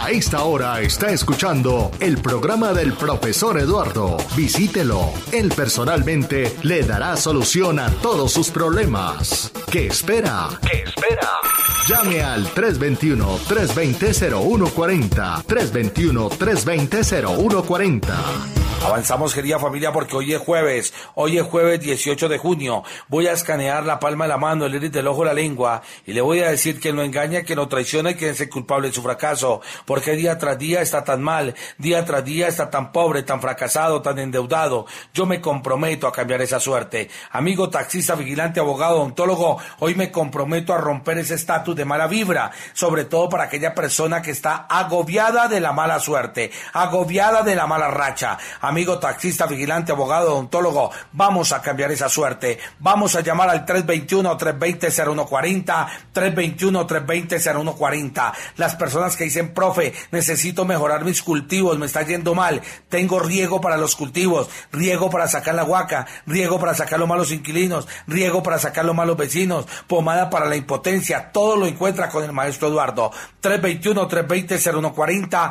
A esta hora está escuchando el programa del profesor Eduardo. Visítelo. Él personalmente le dará solución a todos sus problemas. ¿Qué espera? ¿Qué espera? Llame al 321-320-0140. 321-320-0140. Avanzamos, querida familia, porque hoy es jueves 18 de junio. Voy a escanear la palma de la mano, el iris del ojo, la lengua, y le voy a decir que no engaña, que no traiciona y que es el culpable de su fracaso, porque día tras día está tan mal, día tras día está tan pobre, tan fracasado, tan endeudado. Yo me comprometo a cambiar esa suerte. Amigo taxista, vigilante, abogado, odontólogo, hoy me comprometo a romper ese estatus de mala vibra, sobre todo para aquella persona que está agobiada de la mala suerte, agobiada de la mala racha. Amigo taxista, vigilante, abogado, odontólogo, vamos a cambiar esa suerte. Vamos a llamar al 321-320-0140, 321-320-0140. Las personas que dicen, profe, necesito mejorar mis cultivos, me está yendo mal, tengo riego para los cultivos, riego para sacar la huaca, riego para sacar los malos inquilinos, riego para sacar los malos vecinos, pomada para la impotencia, todo lo encuentra con el maestro Eduardo. 321-320-0140,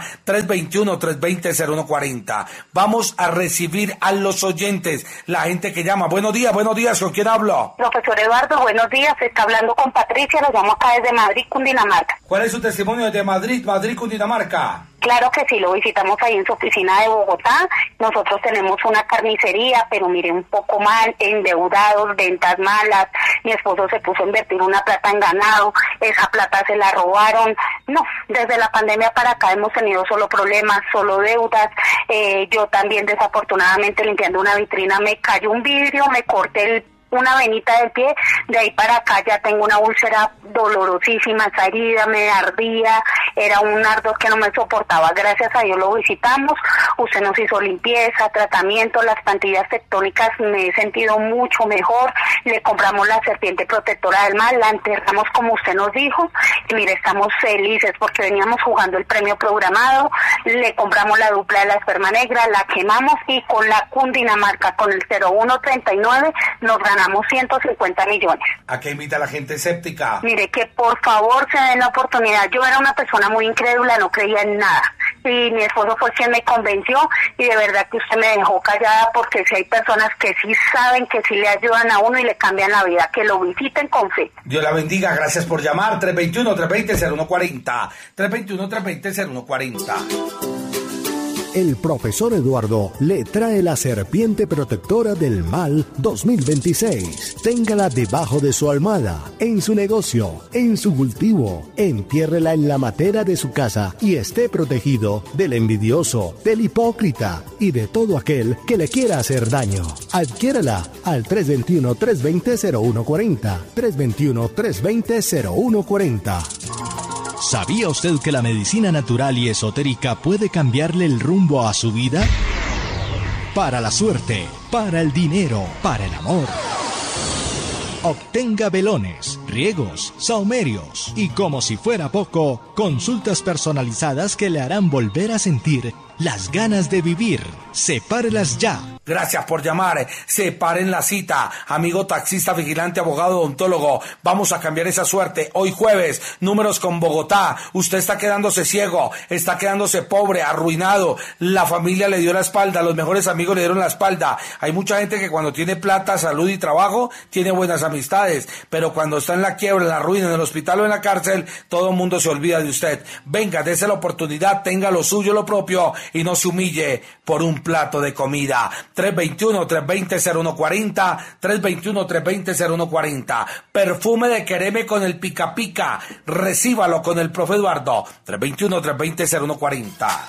321-320-0140. Vamos a recibir a los oyentes, la gente que llama. Buenos días, ¿con quién hablo? Profesor Eduardo, buenos días, se está hablando con Patricia, nos llamo acá desde Madrid, Cundinamarca. ¿Cuál es su testimonio desde Madrid, Cundinamarca? Claro que sí, lo visitamos ahí en su oficina de Bogotá. Nosotros tenemos una carnicería, pero mire, un poco mal, endeudados, ventas malas. Mi esposo se puso a invertir una plata en ganado, esa plata se la robaron. No, desde la pandemia para acá hemos tenido solo problemas, solo deudas. Yo también, desafortunadamente, limpiando una vitrina, me cayó un vidrio, me corté una venita del pie, de ahí para acá ya tengo una úlcera dolorosísima, esa herida me ardía, era un ardor que no me soportaba. Gracias a Dios lo visitamos, usted nos hizo limpieza, tratamiento, las plantillas tectónicas, me he sentido mucho mejor, le compramos la serpiente protectora del mal, la enterramos como usted nos dijo, y mire, estamos felices porque veníamos jugando el premio programado, le compramos la dupla de la esperma negra, la quemamos y con la Cundinamarca, con el 0139, nos ganamos 150 millones. ¿A qué invita a la gente escéptica? Mire, que por favor se den la oportunidad. Yo era una persona muy incrédula, no creía en nada. Y mi esposo fue quien me convenció y de verdad que usted me dejó callada, porque si hay personas que sí saben, que sí le ayudan a uno y le cambian la vida, que lo visiten con fe. Dios la bendiga, gracias por llamar. 321-320-0140. 321-320-0140. El profesor Eduardo le trae la serpiente protectora del mal 2026. Téngala debajo de su almohada, en su negocio, en su cultivo. Entiérrela en la matera de su casa y esté protegido del envidioso, del hipócrita y de todo aquel que le quiera hacer daño. Adquiérala al 321-320-0140. 321-320-0140. ¿Sabía usted que la medicina natural y esotérica puede cambiarle el rumbo a su vida? Para la suerte, para el dinero, para el amor. Obtenga velones, riegos, sahumerios y, como si fuera poco, consultas personalizadas que le harán volver a sentir las ganas de vivir. Sepárelas ya. Gracias por llamar. Separen la cita. Amigo taxista, vigilante, abogado, odontólogo. Vamos a cambiar esa suerte. Hoy jueves, números con Bogotá. Usted está quedándose ciego, está quedándose pobre, arruinado. La familia le dio la espalda, los mejores amigos le dieron la espalda. Hay mucha gente que cuando tiene plata, salud y trabajo, tiene buenas amistades. Pero cuando está en la quiebra, en la ruina, en el hospital o en la cárcel, todo el mundo se olvida de usted. Venga, dése la oportunidad, tenga lo suyo, lo propio, y no se humille por un plato de comida. 321-320-0140, 321-320-0140. Perfume de Quereme con el Pica Pica. Recíbalo con el profe Eduardo. 321-320-0140.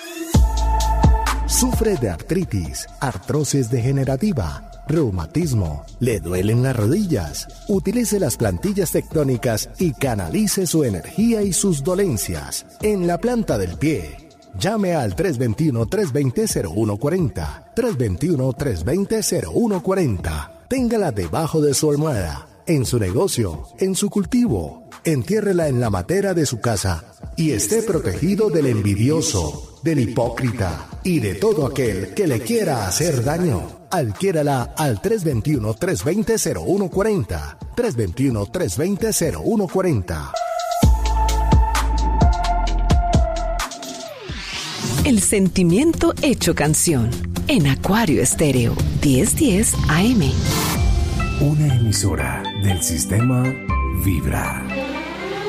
Sufre de artritis, artrosis degenerativa, reumatismo, le duelen las rodillas. Utilice las plantillas tectónicas y canalice su energía y sus dolencias en la planta del pie. Llame al 321-320-0140. 321-320-0140. Téngala debajo de su almohada, en su negocio, en su cultivo. Entiérrela en la matera de su casa y esté protegido del envidioso, del hipócrita y de todo aquel que le quiera hacer daño. Adquiérala al 321-320-0140. 321-320-0140. El sentimiento hecho canción. En Acuario Estéreo, 1010 AM. Una emisora del sistema Vibra.